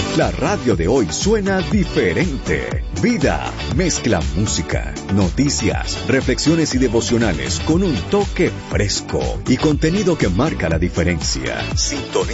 La radio de hoy suena diferente. Vida mezcla música, noticias, reflexiones y devocionales con un toque fresco y contenido que marca la diferencia. Sintonía